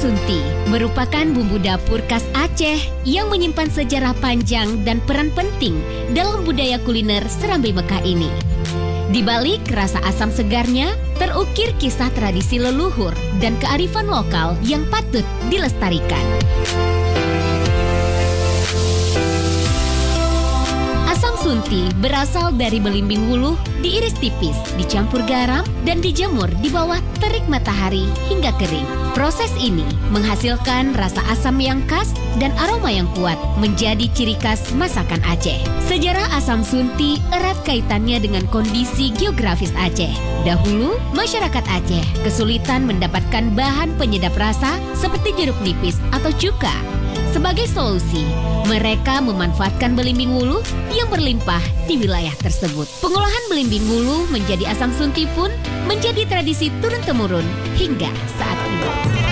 Sunti merupakan bumbu dapur khas Aceh yang menyimpan sejarah panjang dan peran penting dalam budaya kuliner Serambi Mekah ini. Di balik rasa asam segarnya, terukir kisah tradisi leluhur dan kearifan lokal yang patut dilestarikan. Asam sunti berasal dari belimbing wuluh, diiris tipis, dicampur garam, dan dijemur di bawah terik matahari hingga kering. Proses ini menghasilkan rasa asam yang khas dan aroma yang kuat, menjadi ciri khas masakan Aceh. Sejarah asam sunti erat kaitannya dengan kondisi geografis Aceh. Dahulu, masyarakat Aceh kesulitan mendapatkan bahan penyedap rasa seperti jeruk nipis atau cuka. Sebagai solusi, mereka memanfaatkan belimbing wuluh yang berlimpah di wilayah tersebut. Pengolahan belimbing wuluh menjadi asam sunti pun menjadi tradisi turun-temurun hingga saat ini.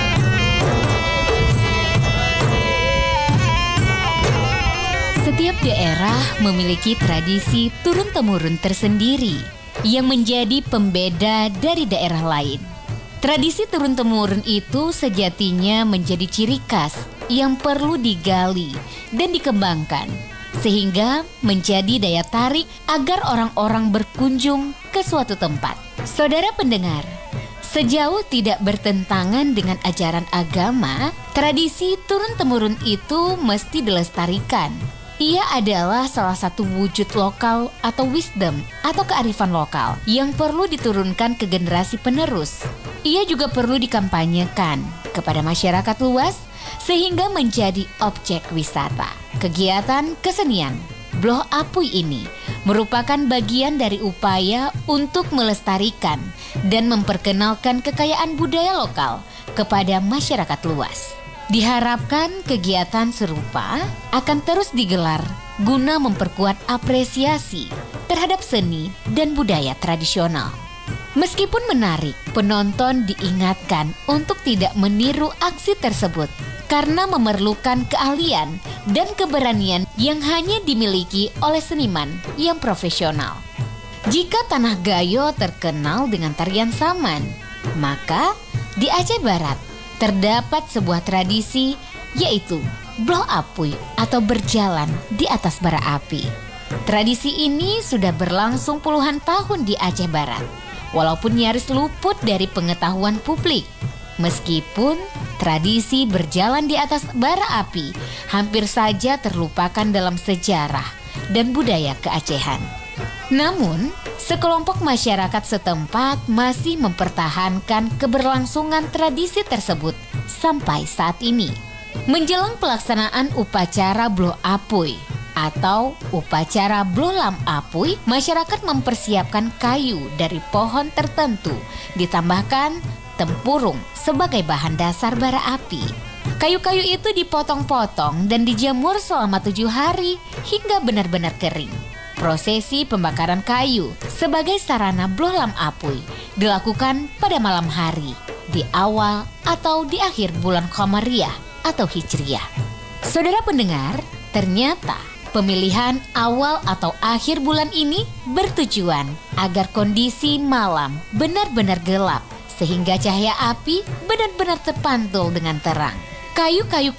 Setiap daerah memiliki tradisi turun-temurun tersendiri yang menjadi pembeda dari daerah lain. Tradisi turun-temurun itu sejatinya menjadi ciri khas yang perlu digali dan dikembangkan, sehingga menjadi daya tarik agar orang-orang berkunjung ke suatu tempat. Saudara pendengar, sejauh tidak bertentangan dengan ajaran agama, tradisi turun-temurun itu mesti dilestarikan. Ia adalah salah satu wujud lokal atau wisdom atau kearifan lokal yang perlu diturunkan ke generasi penerus. Ia juga perlu dikampanyekan kepada masyarakat luas sehingga menjadi objek wisata. Kegiatan kesenian Bloh Apui ini merupakan bagian dari upaya untuk melestarikan dan memperkenalkan kekayaan budaya lokal kepada masyarakat luas. Diharapkan kegiatan serupa akan terus digelar guna memperkuat apresiasi terhadap seni dan budaya tradisional. Meskipun menarik, penonton diingatkan untuk tidak meniru aksi tersebut karena memerlukan keahlian dan keberanian yang hanya dimiliki oleh seniman yang profesional. Jika Tanah Gayo terkenal dengan tarian saman, maka di Aceh Barat terdapat sebuah tradisi, yaitu Bloh Apui atau berjalan di atas bara api. Tradisi ini sudah berlangsung puluhan tahun di Aceh Barat, walaupun nyaris luput dari pengetahuan publik. Meskipun tradisi berjalan di atas bara api hampir saja terlupakan dalam sejarah dan budaya keacehan. Namun, sekelompok masyarakat setempat masih mempertahankan keberlangsungan tradisi tersebut sampai saat ini. Menjelang pelaksanaan upacara Bloh Apui atau upacara Bloh Lam Apui, masyarakat mempersiapkan kayu dari pohon tertentu, ditambahkan tempurung sebagai bahan dasar bara api. Kayu-kayu itu dipotong-potong dan dijemur selama 7 hari hingga benar-benar kering. Prosesi pembakaran kayu sebagai sarana Bloh Lam Apui dilakukan pada malam hari, di awal atau di akhir bulan Qamariyah atau Hijriyah. Saudara pendengar, ternyata pemilihan awal atau akhir bulan ini bertujuan agar kondisi malam benar-benar gelap, sehingga cahaya api benar-benar terpantul dengan terang. Kayu-kayu